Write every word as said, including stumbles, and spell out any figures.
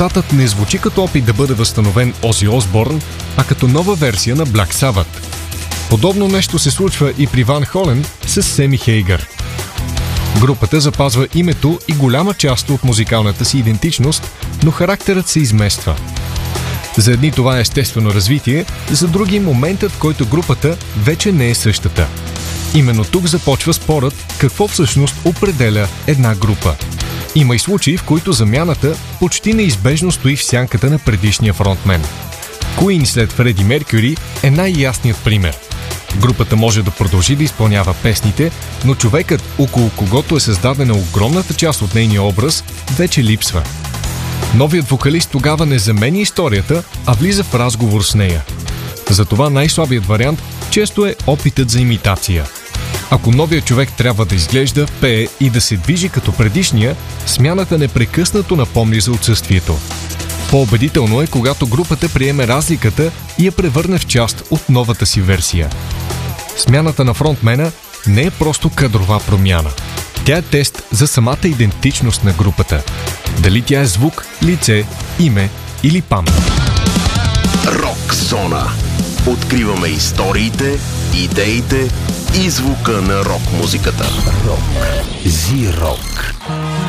резултатът не звучи като опит да бъде възстановен Ози Осборн, а като нова версия на Black Sabbath. Подобно нещо се случва и при Ван Холен с Семи Хейгър. Групата запазва името и голяма част от музикалната си идентичност, но характерът се измества. За едни това е естествено развитие, за други моментът, в който групата вече не е същата. Именно тук започва спорът какво всъщност определя една група. Има и случаи, в които замяната почти неизбежно стои в сянката на предишния фронтмен. Queen след Фреди Меркюри е най-ясният пример. Групата може да продължи да изпълнява песните, но човекът, около когото е създадена огромната част от нейния образ, вече липсва. Новият вокалист тогава не замени историята, а влиза в разговор с нея. Затова най-слабият вариант често е опитът за имитация. Ако новият човек трябва да изглежда, пее и да се движи като предишния, смяната непрекъснато напомни за отсъствието. По-убедително е, когато групата приеме разликата и я превърне в част от новата си версия. Смяната на фронтмена не е просто кадрова промяна. Тя е тест за самата идентичност на групата. Дали тя е звук, лице, име или памет. Рок зона. Откриваме историите, идеите и звука на рок музиката. Рок. Зи-рок.